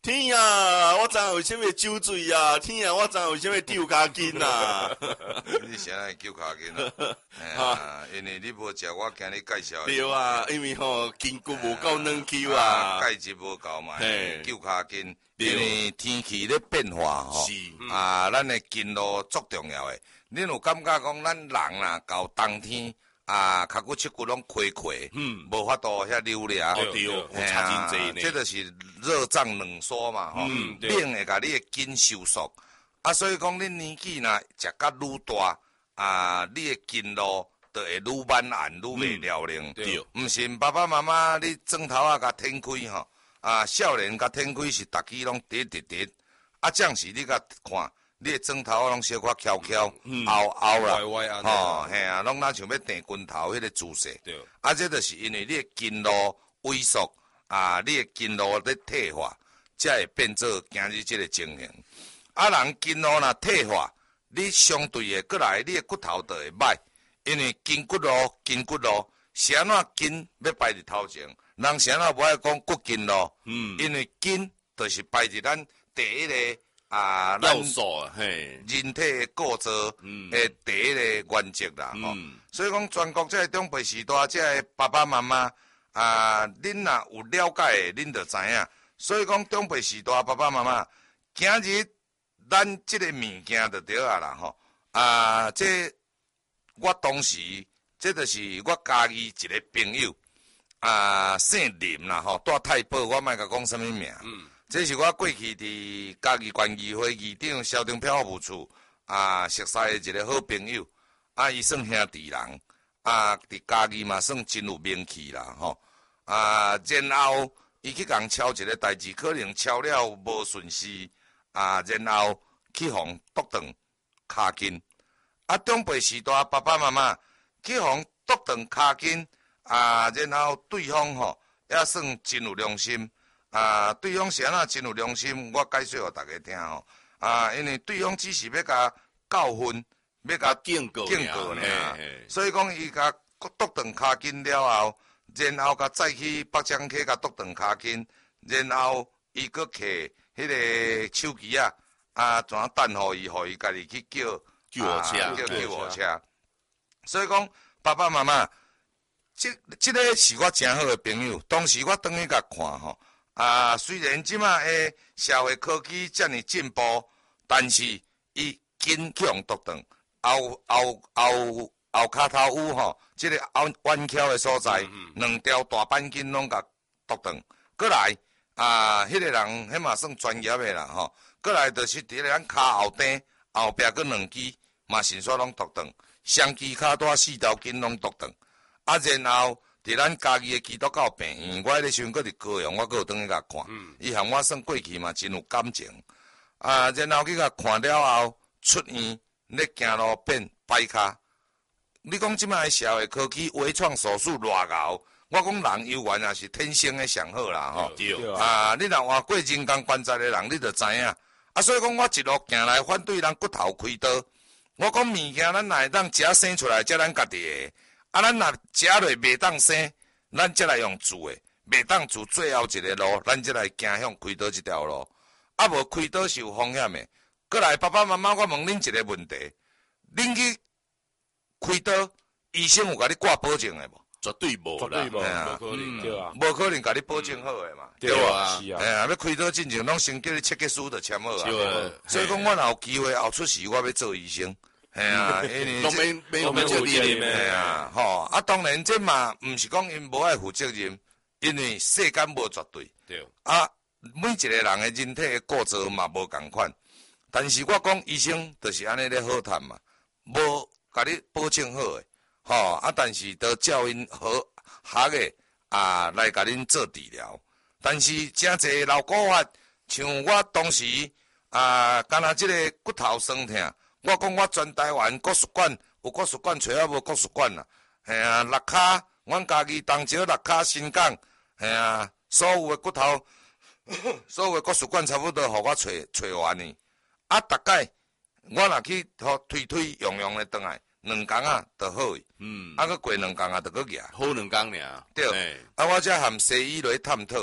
天啊，我知有啥物酒醉啊！天啊，我知有啥物丢骹筋啊！ 你现在丢骹筋啊？因为你无食我今日介绍。 对啊，因为筋骨无够软 Q 啊， 钙质无够嘛，丢骹筋。因为天气咧变化吼，咱的筋路足重要诶。恁有感觉讲咱人啊，到冬天脚骨尺骨拢亏亏，无法度遐溜咧。 对，差真济呢。 这就是热胀冷缩嘛，吼，冷会甲你的筋收缩。所以讲恁年纪若食甲愈大，你的筋路就会愈慢按愈袂了能。 对， 毋是爸爸妈妈你砖头甲天开吼。少年甲天开是逐支拢直，这样是你甲看，你的砖头拢小可翘凹啦，吼，嘿啊，拢若像要定拳头迄个姿势。 对， 这就是因为你的筋路萎缩，你的筋路咧退化，才会变做今日这个情形。人筋路若退化，你相对的过来，你的骨头就会歹，因为筋骨路，是安怎筋要摆伫头前。人啥啊无爱讲骨筋咯，因为筋就是摆伫咱第一个要素嘿， 人体的构造的第一个原则啦吼。所以讲全国这个长辈时代，这个爸爸妈妈恁若有了解的，恁就知影。所以讲长辈时代爸爸妈妈，今日咱这个物件就对啊啦吼。这我当时这就是我家己一个朋友。姓林啦吼，住太保，我莫甲讲什么名。这是我过去伫嘉义县议会议长萧忠飘服务处熟悉的一个好朋友。伊算兄弟人，伫嘉义嘛算真有名气啦吼。然后伊去共敲一个代志，可能敲了无顺势，然后去互剁断骹筋。长辈时代爸爸妈妈去互剁断骹筋。然后对方吼也算真有良心，对方是安怎真有良心？我解释互大家听吼，因为对方只是要甲教训，要甲警告尔，所以讲伊甲剁断骹筋了后，然后甲再去北江溪甲剁断骹筋，然后伊搁摕迄个手机怎等互伊家己去叫救护车，所以讲爸爸妈妈。这个是我真好的朋友。当时我等去甲看吼，虽然即马的社会科技遮尔进步，但是伊筋去互剁断，后骹头有吼，这个弯翘的所在，两条大板筋拢甲剁断。过来迄个人迄嘛算专业的啦吼。过来就是伫咧咱骹后底后壁佫两支嘛迅速拢剁断，双肌骹带4条筋拢剁断。然后伫咱家己的基督教病院，我迄个时阵搁伫高雄，我搁有转去甲看，伊向我算过去嘛真有感情。然后去甲看了后，出院咧行路变歹骹。你讲即摆社会科技微创手术偌熬，我讲人有缘也是天生的上好啦吼。你若换过人工关节的人，你就知影。所以讲我一路行来反对人骨头开刀。我讲物件咱若会当食生出来，才咱家己的。咱若食落袂当生，咱才来用做诶，袂当做最后一个路，咱才来行向开刀这条路。无开刀是有风险诶。过来，爸爸妈妈，我问恁一个问题：恁去开刀，医生有甲你挂保证诶无？ 绝对无啦， 无可能，对啊， 无可能甲你保证好诶嘛， 对啊，是啊， 要开刀进前，拢先叫你切结书就签好啊。所以讲，我若有机会后出事，我要做医生。因为都没责任的，吼当然这嘛，毋是讲因无爱负责任，因为世间无绝对。 对。 每一个人的人体的构造嘛无共款，但是我讲医生就是安尼咧好谈嘛，无甲你保证好诶，但是都叫因学的来甲恁做治疗，但是真侪老古法，像我当时敢若即个骨头酸痛。我讲我全台湾国术馆有国术馆，找啊无国术馆啦。六骹，阮家己东石六骹新港，所有的骨头，所有的国术馆差不多互我找完呢。大概我若去推用的转来，2工就好去。佮过2工就搁举。 好2工尔。 对。我才含西医来探讨。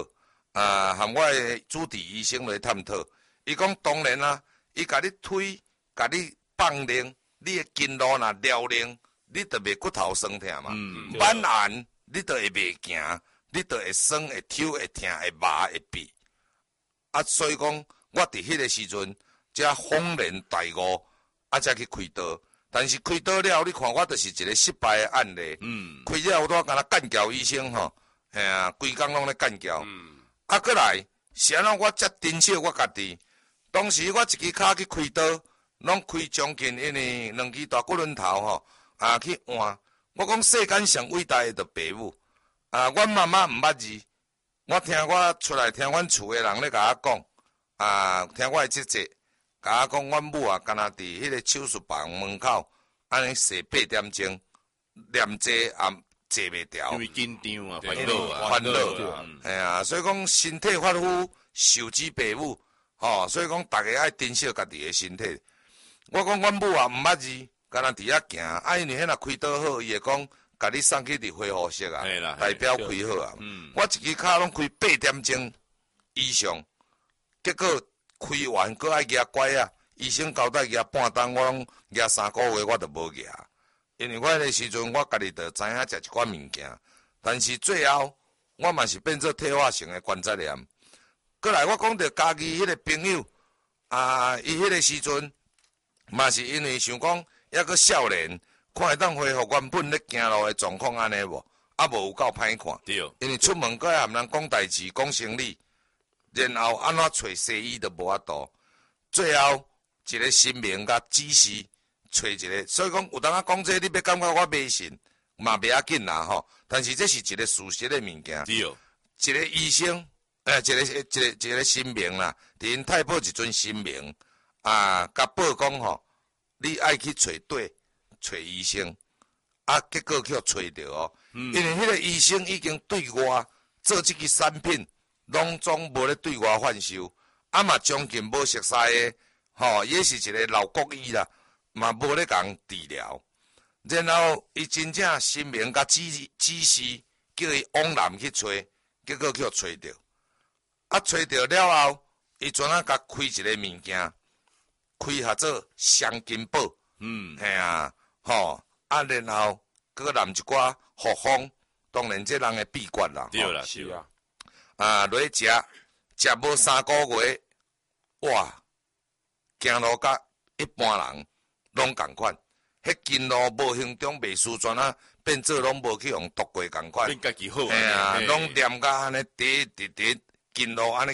含我的主治医生来探讨。伊讲当然啊，伊甲你推，甲你放灵，你的筋路若撩灵，你就袂骨头酸痛嘛。慢按你就会袂行，你就会酸、会抽、会痛、会麻、会痹。啊，所以讲我伫迄个时阵，才恍然大悟，才去开刀。但是开刀了，你看我就是一个失败的案例。开了我都敢若干教医生吼，嘿啊，规工拢咧干教。过来是安怎我才珍惜我家己。当时我一支骹去开刀，拢开将近因为2支大骨轮头吼，去换。我讲世间上伟大的就爸母，阮妈妈毋捌字，我听我出来听阮厝的人咧甲我讲，听我的姐姐甲我讲，阮母敢若伫迄个手术房门口，安尼坐8点钟，念坐也坐袂调， 因为紧张啊， 烦恼，所以讲身体发肤受之父母。所以讲，大家爱珍惜家己的身体。我讲，阮母也毋捌字，敢若伫遐行。因为迄若开刀好，伊会讲，甲你送去伫恢复室啊，代表开好啊。我一支骹拢开8点钟以上，结果开完搁爱举拐啊。医生交代举半冬，我拢举3个月，我就无举。因为我迄个时阵，我家己就知影食一寡物件，但是最后我嘛是变做退化性的关节炎。过来，我讲到家己迄个朋友，伊迄个时阵，嘛是因为想讲，抑个少年，看会当恢复原本咧行路的状况安尼无，无有够歹看。 对。 因为出门搁含人讲代志、讲生理，然后安怎找西医都无法度，最后一个神明甲指示找一个，所以讲有当讲这你要感觉我迷信，嘛袂要紧啦吼。但是这是一个事实的物件。 对。 一个医生。一个神明啦，伫因太保一尊神明，甲报讲吼，你爱去找医生，结果去找着哦，因为迄个医生已经对我做这个产品，拢总无咧对我贩售，嘛将近无熟悉的，也是一个老国医啦，嘛无咧共治疗，然后伊真正神明甲指示，叫伊往南去找，结果去找着。找着了后，伊专甲开一个物件，开下做双金宝，然后搁揽一寡复方，当然这人的秘诀啦， 对啦，是落去食无3个月，哇，行路甲一般人拢共款，迄筋路无形中袂舒转变做拢无去用毒过共款， 变家己好， 拢念甲安尼直。筋路安尼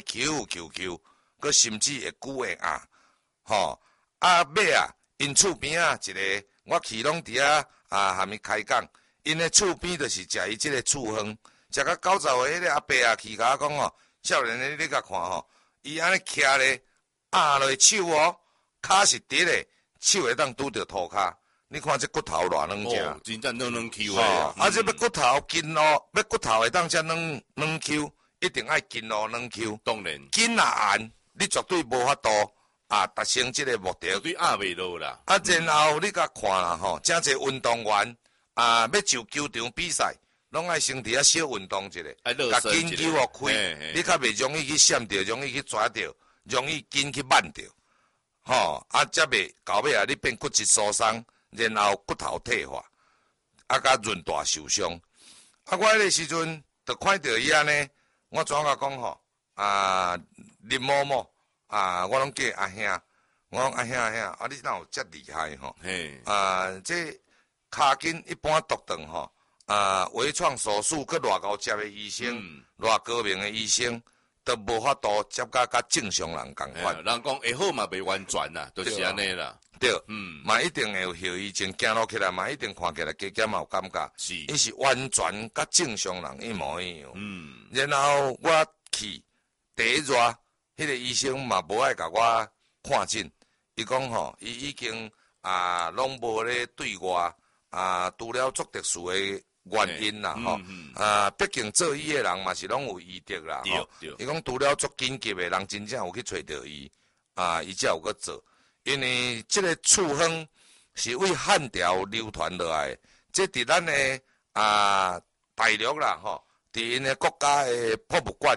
Q，佮甚至会久会硬，尾因厝边一个，我去拢伫含伊开讲，因的厝边就是食伊即个处方，食到90岁迄个阿伯去甲我讲少年你甲看伊安尼徛咧，落手骹是直咧，手会当拄着涂骹，你看这骨头偌软正， 真正软 Q 这要骨头筋路，要骨头会当遮软 Q。一定爱筋路软 Q， 当然筋若硬，你绝对无法度达成这个目的。 绝对压袂落啦。 然后你甲看啦真侪运动员要上球场比赛，拢爱先伫小运动一下，甲筋球开，你较袂容易去闪着，容易去抓着，容易筋去慢着，才袂到尾你变骨质疏松，然后骨头退化，甲韧带受伤。我迄个时阵就看到伊安尼。我怎甲讲林某某我拢叫阿兄，我讲阿兄，你哪有遮厉害这骹筋一般独断微创手术佮偌高级的医生，偌高明的医生，都无法度接甲正常人共款。 人讲会好嘛，袂完全啦，就是安尼啦。 对，嘛一定会有后遗症，行路起来嘛一定看起来加减嘛有感觉，伊是完全甲正常人一模一样。然后我去第一热，迄个医生嘛无爱甲我看诊，伊讲伊已经拢无咧对我除了足特殊的原因啦毕竟做医的人嘛是拢有医德啦伊讲除了足紧急的人真正有去找着伊伊才有去做。因为这个处方是为汉朝流传落来，这伫咱的大陆啦伫因的国家的博物馆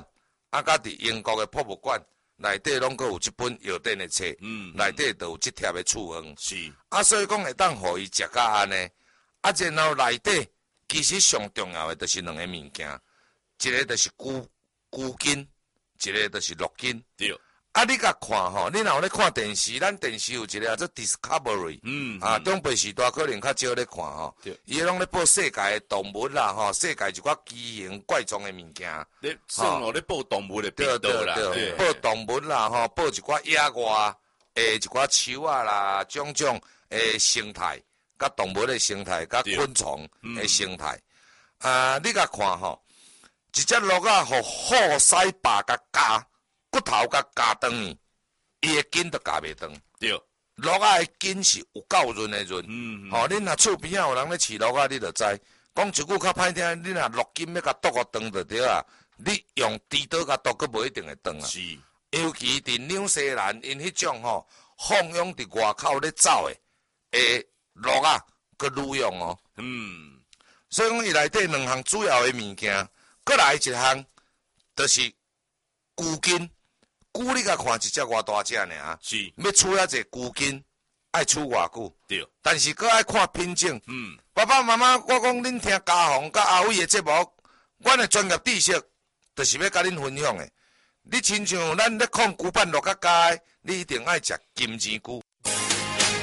啊，甲伫英国的博物馆内底拢阁有即本药典的册，内底都有即贴的处方。 是啊，所以讲会当互伊食甲安尼。啊，然后内底其实上重要的就是两个物件，一个就是菇根，一个就是鹿根。 对。 啊，你甲看吼，你若有咧看电视，咱电视有一个叫做 Discovery，中北时代可能较少咧看吼，伊拢咧报世界的动物啦吼，世界一寡奇形怪状的物件。 咧算哦，咧报动物的频道啦， 报动物啦吼，报一寡野外一寡树啊啦，种生态，甲动物的生态，甲昆虫的生态。你甲看吼，一只鹿啊，互好屎霸甲夹。骨头甲夹断去，伊的筋都夹袂断。 对， 鹿仔的筋是有够润的润。吼，恁若厝边仔有人咧饲鹿仔，你就知。讲一句较歹听，你若鹿筋要甲剁个断就对啊。你用猪刀甲剁，佫无一定会断啊。 是， 尤其伫纽西兰，因迄种吼放养伫外口咧走的鹿仔，佫女用哦。所以讲伊内底两项主要的物件，佫来一项，就是菇根。菇你甲看一只偌大只尔， 是要取遐济菇根，爱取偌久？ 对， 但是佫爱看品种。爸爸妈妈，我讲恁听家宏甲阿伟的节目，阮的专业知识，就是要甲恁分享的。你亲像咱咧看菇板落甲加的，你一定爱食金钱菇。